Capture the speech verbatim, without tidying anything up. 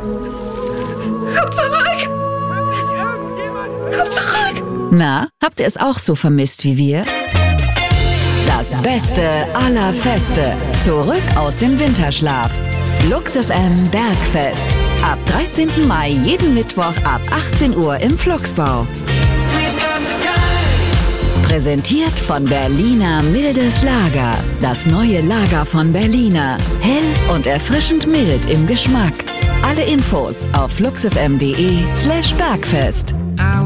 Komm zurück! Komm zurück! Na, habt ihr es auch so vermisst wie wir? Das Beste aller Feste. Zurück aus dem Winterschlaf. Flux F M Bergfest. Ab dreizehnten Mai jeden Mittwoch ab achtzehn Uhr im Fluxbau. Präsentiert von Berliner Mildes Lager. Das neue Lager von Berliner. Hell und erfrischend mild im Geschmack. Alle Infos auf fluxfm punkt de slash Bergfest.